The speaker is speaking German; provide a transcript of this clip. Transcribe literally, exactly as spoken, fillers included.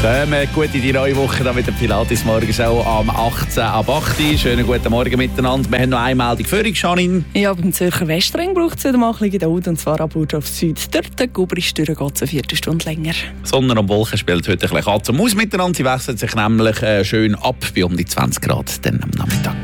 Kommen gut in die neue Woche dann mit der Pilates Morgenshow am achtzehn ab acht. Schönen guten Morgen miteinander. Wir haben noch eine Meldung für dich, Janine. Ja, beim Zürcher Westring braucht es wieder mal ein bisschen Geduld, und zwar ab Burgdorf Süd. Dort der Gubrist durch geht es eine Viertelstunde länger. Sonne und Wolken spielt heute ein bisschen Katz und Maus miteinander. Sie wechseln sich nämlich äh, schön ab bei um die zwanzig Grad dann am Nachmittag.